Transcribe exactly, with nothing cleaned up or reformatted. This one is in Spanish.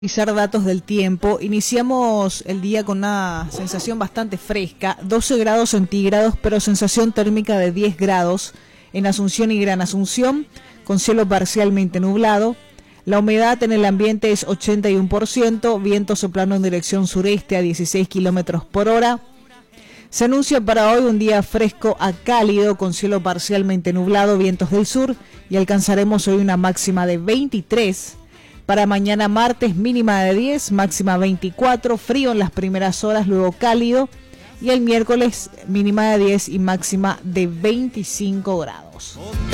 Revisar datos del tiempo. Iniciamos el día con una sensación bastante fresca, doce grados centígrados, pero sensación térmica de diez grados en Asunción y Gran Asunción, con cielo parcialmente nublado. La humedad en el ambiente es ochenta y uno por ciento, viento soplando en dirección sureste a dieciséis kilómetros por hora. Se anuncia para hoy un día fresco a cálido, con cielo parcialmente nublado, vientos del sur, y alcanzaremos hoy una máxima de veintitrés. Para mañana martes, mínima de diez, máxima veinticuatro, frío en las primeras horas, luego cálido. Y el miércoles, mínima de diez y máxima de veinticinco grados.